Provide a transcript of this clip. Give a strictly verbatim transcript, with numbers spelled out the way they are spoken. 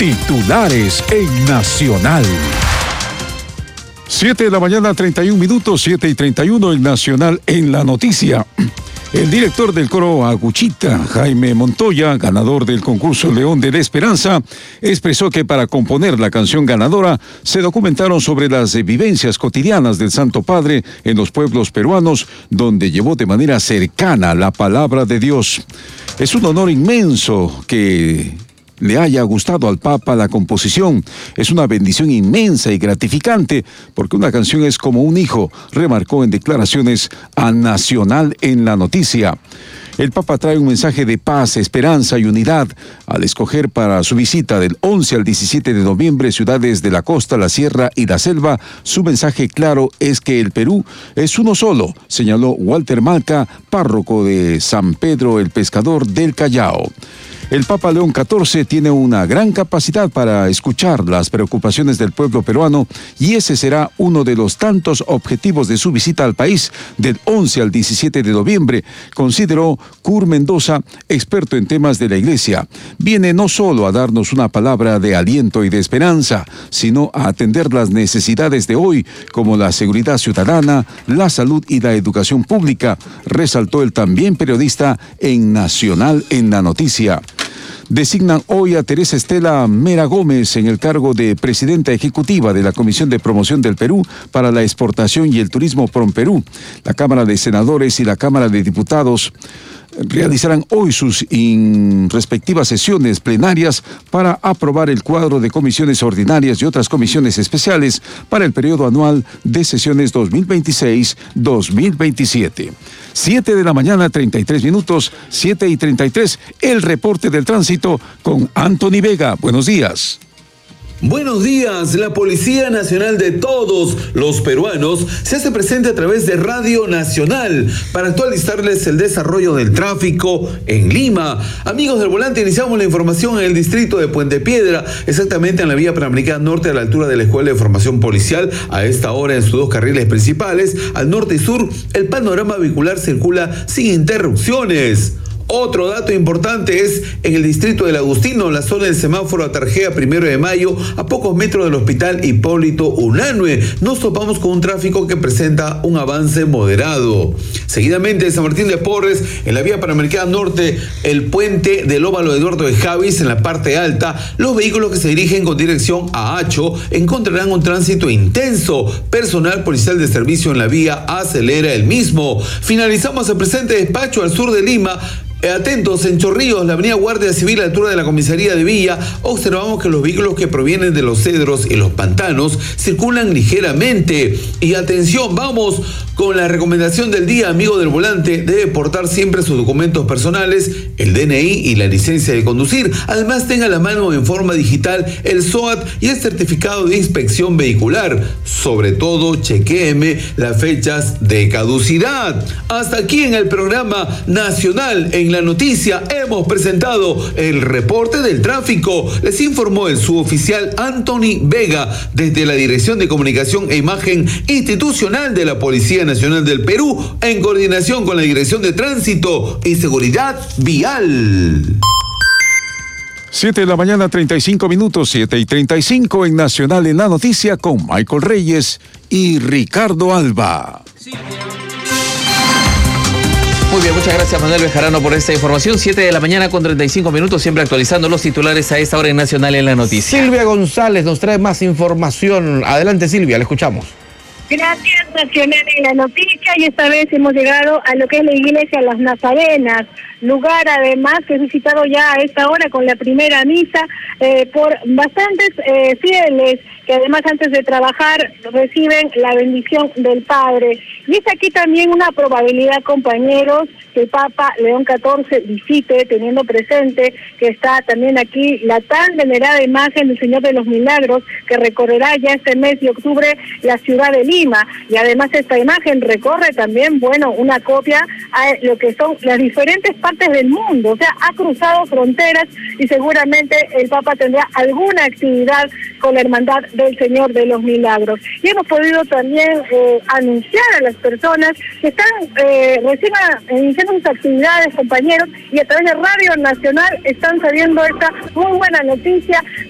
Titulares en Nacional. siete de la mañana, treinta y un minutos, siete y treinta y uno, el Nacional en la noticia. El director del coro Aguchita, Jaime Montoya, ganador del concurso León de la Esperanza, expresó que para componer la canción ganadora se documentaron sobre las vivencias cotidianas del Santo Padre en los pueblos peruanos, donde llevó de manera cercana la palabra de Dios. Es un honor inmenso que le haya gustado al Papa la composición. Es una bendición inmensa y gratificante, porque una canción es como un hijo, remarcó en declaraciones a Nacional en la noticia. El Papa trae un mensaje de paz, esperanza y unidad al escoger para su visita del once al diecisiete de noviembre ciudades de la costa, la sierra y la selva. Su mensaje claro es que el Perú es uno solo, señaló Walter Malca, párroco de San Pedro el Pescador del Callao. El Papa León catorce tiene una gran capacidad para escuchar las preocupaciones del pueblo peruano y ese será uno de los tantos objetivos de su visita al país del once al diecisiete de noviembre, consideró Cur Mendoza, experto en temas de la Iglesia. Viene no solo a darnos una palabra de aliento y de esperanza, sino a atender las necesidades de hoy, como la seguridad ciudadana, la salud y la educación pública, resaltó el también periodista en Nacional en la noticia. Designan hoy a Teresa Estela Mera Gómez en el cargo de presidenta ejecutiva de la Comisión de Promoción del Perú para la Exportación y el Turismo PROMPERÚ. La Cámara de Senadores y la Cámara de Diputados realizarán hoy sus in respectivas sesiones plenarias para aprobar el cuadro de comisiones ordinarias y otras comisiones especiales para el periodo anual de sesiones dos mil veintiséis dos mil veintisiete. siete de la mañana, treinta y tres minutos, siete y treinta y tres, el reporte del tránsito con Anthony Vega. Buenos días. Buenos días, la Policía Nacional de todos los peruanos se hace presente a través de Radio Nacional para actualizarles el desarrollo del tráfico en Lima. Amigos del volante, iniciamos la información en el distrito de Puente Piedra, exactamente en la vía Panamericana Norte a la altura de la Escuela de Formación Policial. A esta hora en sus dos carriles principales, al norte y sur, el panorama vehicular circula sin interrupciones. Otro dato importante es en el distrito del Agustino, la zona del semáforo Atarjea Primero de Mayo, a pocos metros del Hospital Hipólito Unanue. Nos topamos con un tráfico que presenta un avance moderado. Seguidamente, en San Martín de Porres, en la vía Panamericana Norte, el puente del óvalo Eduardo de Javis, en la parte alta, los vehículos que se dirigen con dirección a Hacho encontrarán un tránsito intenso. Personal policial de servicio en la vía acelera el mismo. Finalizamos el presente despacho al sur de Lima. Atentos, en Chorrillos, la avenida Guardia Civil a la altura de la comisaría de Villa, observamos que los vehículos que provienen de los cedros y los pantanos circulan ligeramente. Y atención, vamos con la recomendación del día, amigo del volante, debe portar siempre sus documentos personales, el D N I y la licencia de conducir. Además, tenga a la mano en forma digital el S O A T y el certificado de inspección vehicular. Sobre todo, chequéeme las fechas de caducidad. Hasta aquí en el programa Nacional en la noticia hemos presentado el reporte del tráfico. Les informó el suboficial Anthony Vega desde la Dirección de Comunicación e Imagen Institucional de la Policía Nacional del Perú, en coordinación con la Dirección de Tránsito y Seguridad Vial. siete de la mañana, treinta y cinco minutos, siete y treinta y cinco en Nacional en la noticia con Michael Reyes y Ricardo Alba. Sí. Muy bien, muchas gracias Manuel Bejarano por esta información. siete de la mañana con treinta y cinco minutos, siempre actualizando los titulares a esta hora en Nacional en la noticia. Silvia González nos trae más información. Adelante Silvia, le escuchamos. Gracias, Nacional en la noticia, y esta vez hemos llegado a lo que es la iglesia Las Nazarenas, lugar además que es visitado ya a esta hora con la primera misa eh, por bastantes eh, fieles que además antes de trabajar reciben la bendición del Padre. Y es aquí también una probabilidad, compañeros, que el Papa León catorce visite, teniendo presente que está también aquí la tan venerada imagen del Señor de los Milagros, que recorrerá ya este mes de octubre la ciudad de Lima. Y además esta imagen recorre también, bueno, una copia a lo que son las diferentes partes del mundo. O sea, ha cruzado fronteras y seguramente el Papa tendrá alguna actividad con la Hermandad del Señor de los Milagros. Y hemos podido también eh, anunciar a las personas que están eh, recién iniciando sus actividades, compañeros, y a través de Radio Nacional están sabiendo esta muy buena noticia